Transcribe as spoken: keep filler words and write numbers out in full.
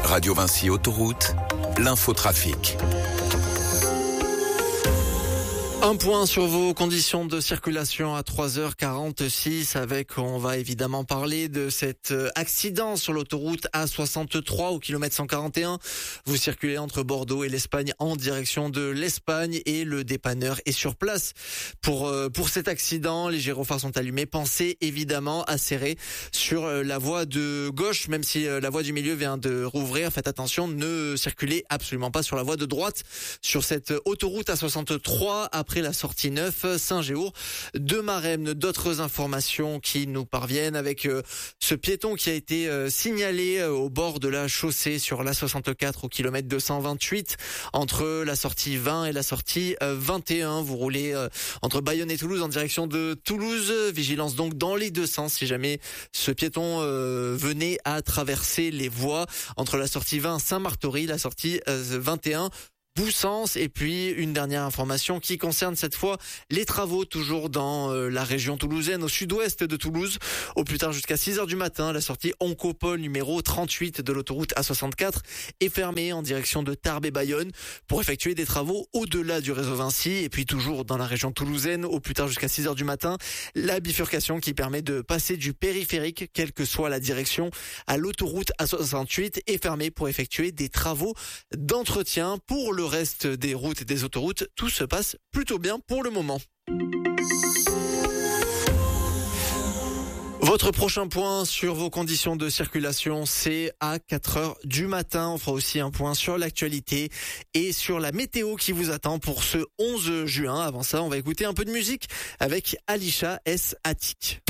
Radio Vinci Autoroute, l'infotrafic. Un point sur vos conditions de circulation à trois heures quarante-six avec, on va évidemment parler de cet accident sur l'autoroute A soixante-trois au kilomètre cent quarante et un. Vous circulez entre Bordeaux et l'Espagne en direction de l'Espagne et le dépanneur est sur place. Pour, pour cet accident, les gyrophares sont allumés. Pensez évidemment à serrer sur la voie de gauche, même si la voie du milieu vient de rouvrir. Faites attention, ne circulez absolument pas sur la voie de droite sur cette autoroute A soixante-trois après la sortie neuf Saint-Géour de Maremne. D'autres informations qui nous parviennent avec euh, ce piéton qui a été euh, signalé euh, au bord de la chaussée sur l'A soixante-quatre au kilomètre deux cent vingt-huit entre la sortie vingt et la sortie euh, vingt et un. Vous roulez euh, entre Bayonne et Toulouse en direction de Toulouse. Vigilance donc dans les deux sens si jamais ce piéton euh, venait à traverser les voies entre la sortie vingt Saint-Martory, la sortie euh, vingt et un Boussens. Et puis une dernière information qui concerne cette fois les travaux toujours dans euh, la région toulousaine au sud-ouest de Toulouse. Au plus tard jusqu'à six heures du matin, la sortie Oncopole numéro trente-huit de l'autoroute A soixante-quatre est fermée en direction de Tarbes et Bayonne pour effectuer des travaux au-delà du réseau Vinci. Et puis toujours dans la région toulousaine, au plus tard jusqu'à six heures du matin, la bifurcation qui permet de passer du périphérique, quelle que soit la direction, à l'autoroute A soixante-huit est fermée pour effectuer des travaux d'entretien. Pour le reste des routes et des autoroutes, tout se passe plutôt bien pour le moment. Votre prochain point sur vos conditions de circulation, c'est à quatre heures du matin. On fera aussi un point sur l'actualité et sur la météo qui vous attend pour ce onze juin. Avant ça, on va écouter un peu de musique avec Alisha S. Attic.